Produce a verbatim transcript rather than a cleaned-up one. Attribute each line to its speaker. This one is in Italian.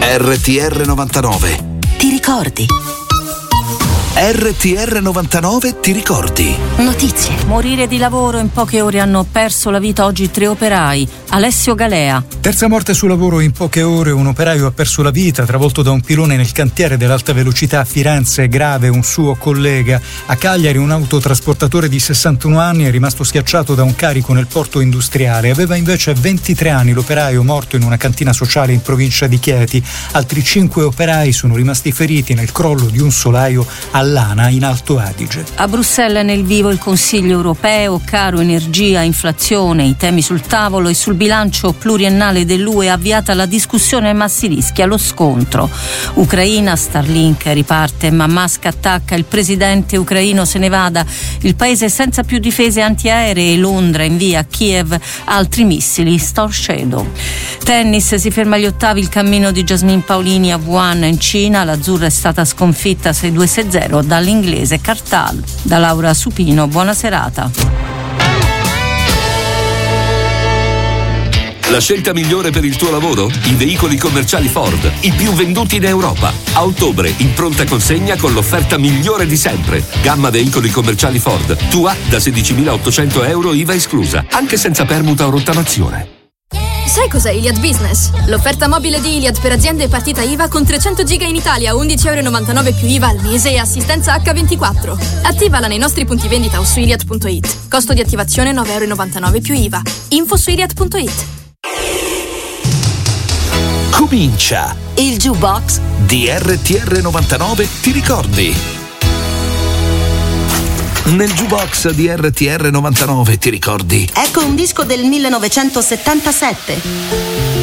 Speaker 1: R T R novantanove.
Speaker 2: Ti ricordi?
Speaker 1: R T R novantanove ti ricordi?
Speaker 2: Notizie.
Speaker 3: Morire di lavoro, in poche ore hanno perso la vita oggi tre operai. Alessio Galea.
Speaker 4: Terza morte sul lavoro in poche ore, un operaio ha perso la vita travolto da un pilone nel cantiere dell'alta velocità a Firenze, grave un suo collega. A Cagliari un autotrasportatore di sessantuno anni è rimasto schiacciato da un carico nel porto industriale. Aveva invece ventitré anni l'operaio, morto in una cantina sociale in provincia di Chieti. Altri cinque operai sono rimasti feriti nel crollo di un solaio a Lana in Alto Adige.
Speaker 3: A Bruxelles nel vivo il Consiglio europeo, caro energia, inflazione, i temi sul tavolo e sul bilancio pluriennale dell'U E avviata la discussione ma si rischia lo scontro. Ucraina, Starlink riparte ma Musk attacca, il presidente ucraino se ne vada, il paese senza più difese antiaeree, Londra invia a Kiev altri missili Storm Shadow. Tennis, si ferma agli ottavi il cammino di Jasmine Paolini a Wuhan in Cina, l'azzurra è stata sconfitta sei due sei zero dall'inglese Cartal. Da Laura Supino, buona serata.
Speaker 5: La scelta migliore per il tuo lavoro? I veicoli commerciali Ford, i più venduti in Europa. A ottobre, in pronta consegna con l'offerta migliore di sempre. Gamma veicoli commerciali Ford, tua da sedicimilaottocento euro I V A esclusa, anche senza permuta o rottamazione.
Speaker 6: Sai cos'è Iliad Business? L'offerta mobile di Iliad per aziende e partita I V A con trecento giga in Italia, undici virgola novantanove euro più I V A al mese e assistenza acca ventiquattro. Attivala nei nostri punti vendita o su iliad punto it. Costo di attivazione nove virgola novantanove euro più I V A. Info su iliad punto it.
Speaker 1: Comincia
Speaker 2: Il Jukebox
Speaker 1: di R T R novantanove ti ricordi? Nel Jukebox di R T R novantanove ti ricordi?
Speaker 2: Ecco un disco del millenovecentosettantasette.